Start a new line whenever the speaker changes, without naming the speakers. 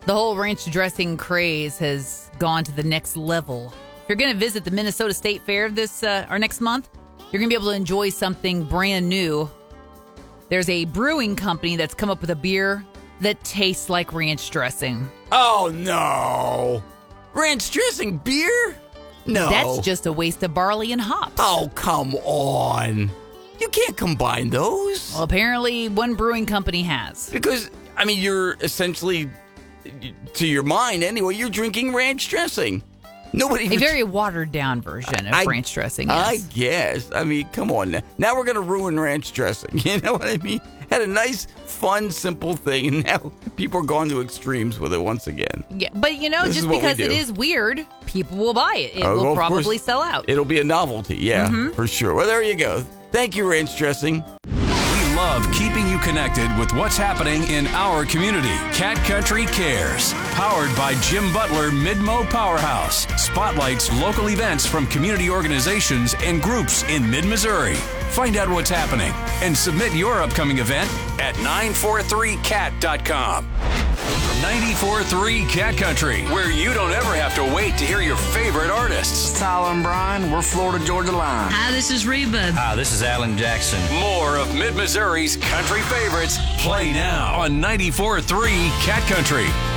The whole ranch dressing craze has gone to the next level. If you're going to visit the Minnesota State Fair this or next month, you're going to be able to enjoy something brand new. There's a brewing company that's come up with a beer that tastes like ranch dressing.
Oh, no. Ranch dressing beer? No.
That's just a waste of barley and hops.
Oh, come on. You can't combine those.
Well, apparently one brewing company has.
Because, I mean, you're essentially, to your mind anyway, you're drinking ranch dressing.
A very watered-down version of ranch dressing, yes.
I guess. I mean, come on now. Now we're going to ruin ranch dressing. You know what I mean? Had a nice, fun, simple thing, and now people are going to extremes with it once again.
Yeah, but, just because it is weird, people will buy it. It will probably sell out.
It'll be a novelty, yeah, for sure. Well, there you go. Thank you, ranch dressing.
We love keeping you connected with what's happening in our community. Cat Country Cares, powered by Jim Butler Mid-Mo Powerhouse, spotlights local events from community organizations and groups in mid-Missouri. Find out what's happening and submit your upcoming event at 943cat.com. 94.3 Cat Country, where you don't ever have to wait to hear your favorite artists.
Tyler and Brian, we're Florida Georgia Line.
Hi, this is Reba.
Hi, this is Alan Jackson.
More of Mid-Missouri's country favorites play now on 94.3 Cat Country.